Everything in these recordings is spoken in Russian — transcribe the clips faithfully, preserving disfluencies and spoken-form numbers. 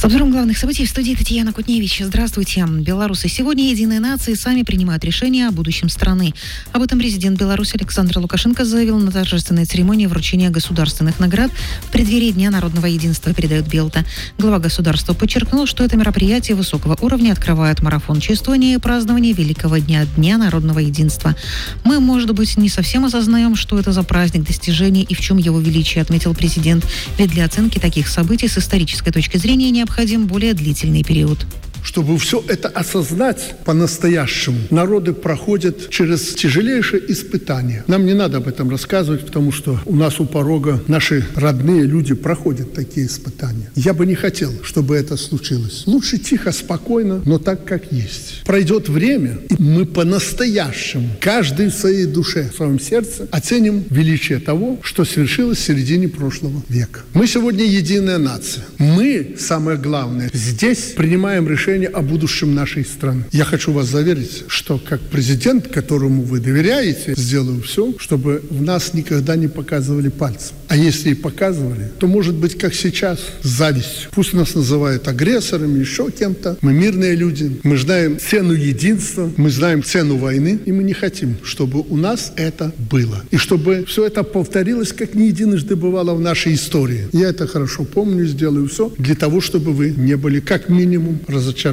С обзором главных событий в студии Татьяна Кутневич. Здравствуйте. Белорусы сегодня, единые нации, сами принимают решения о будущем страны. Об этом президент Беларуси Александр Лукашенко заявил на торжественной церемонии вручения государственных наград в преддверии Дня народного единства, передает Белта. Глава государства подчеркнул, что это мероприятие высокого уровня открывает марафон чествования и празднования великого дня, Дня народного единства. Мы, может быть, не совсем осознаем, что это за праздник достижений и в чем его величие, отметил президент. Ведь для оценки таких событий с исторической точки зрения необходимо необходим более длительный период. Чтобы все это осознать по-настоящему, народы проходят через тяжелейшие испытания. Нам не надо об этом рассказывать, потому что у нас у порога наши родные люди проходят такие испытания. Я бы не хотел, чтобы это случилось. Лучше тихо, спокойно, но так, как есть. Пройдет время, и мы по-настоящему, каждый в своей душе, в своем сердце, оценим величие того, что свершилось в середине прошлого века. Мы сегодня единая нация. Мы, самое главное, здесь принимаем решение о будущем нашей страны. Я хочу вас заверить, что как президент, которому вы доверяете, сделаю все, чтобы в нас никогда не показывали пальцем. А если и показывали, то, может быть, как сейчас, с завистью. Пусть нас называют агрессорами, еще кем-то. Мы мирные люди, мы знаем цену единства, мы знаем цену войны, и мы не хотим, чтобы у нас это было. И чтобы все это повторилось, как не единожды бывало в нашей истории. Я это хорошо помню, сделаю все для того, чтобы вы не были как минимум разочарованы.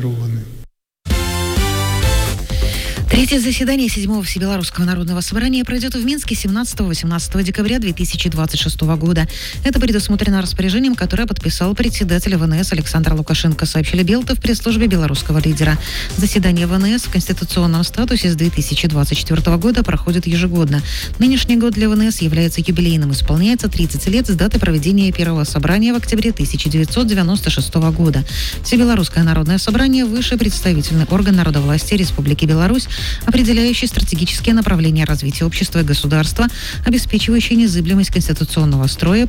Третье заседание седьмого Всебелорусского народного собрания пройдет в Минске семнадцатого-восемнадцатого декабря две тысячи двадцать шестого года. Это предусмотрено распоряжением, которое подписал председатель ВНС Александр Лукашенко, сообщили Белта в пресс-службе белорусского лидера. Заседание ВНС в конституционном статусе с две тысячи двадцать четвёртого года проходит ежегодно. Нынешний год для ВНС является юбилейным. Исполняется тридцать лет с даты проведения первого собрания в октябре тысяча девятьсот девяносто шестого года. Всебелорусское народное собрание – высший представительный орган народовластия Республики Беларусь, определяющий стратегические направления развития общества и государства, обеспечивающий незыблемость конституционного строя,